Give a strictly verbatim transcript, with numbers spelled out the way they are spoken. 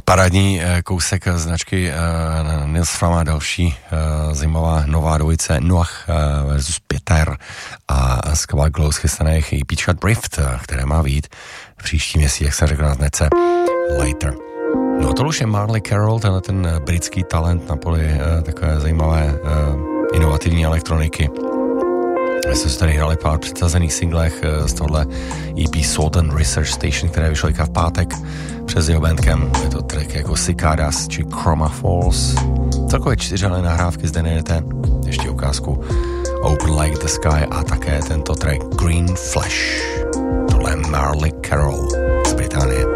Parádní kousek značky uh, Nils Fram a další uh, zajímavá nová dvojice Noah uh, versus Peter a skvělá glow z chystaných E P Drift, které má vyjít v příští měsíc, jak se řekl na znece Later. No to už je Marley Carroll, tenhle ten britský talent na poli uh, takové zajímavé uh, inovativní elektroniky. My jsme se tady hrali pár předsazených singlech z tohle E P Salt and Research Station, které vyšlo v pátek přes jeho bandcamp. Je to track jako Cicadas či Chroma Falls. Celkově čtyři nahrávky zde najdete. Ještě ukázku Open Like the Sky a také tento track Green Flash. Tohle je Marley Carroll z Británie.